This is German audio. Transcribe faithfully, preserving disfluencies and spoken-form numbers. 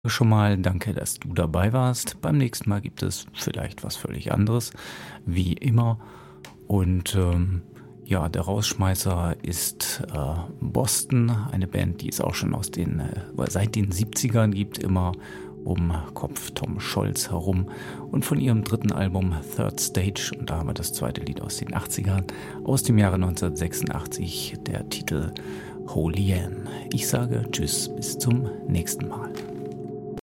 Schon mal danke, dass du dabei warst. Beim nächsten Mal gibt es vielleicht was völlig anderes, wie immer. Und ähm, ja, der Rausschmeißer ist äh, Boston, eine Band, die es auch schon aus den, äh, seit den siebzigern gibt, immer um Kopf Tom Scholz herum. Und von ihrem dritten Album Third Stage, und da haben wir das zweite Lied aus den achtzigern, aus dem Jahre neunzehnhundertsechsundachtzig, der Titel Holy Ann. Ich sage Tschüss, bis zum nächsten Mal.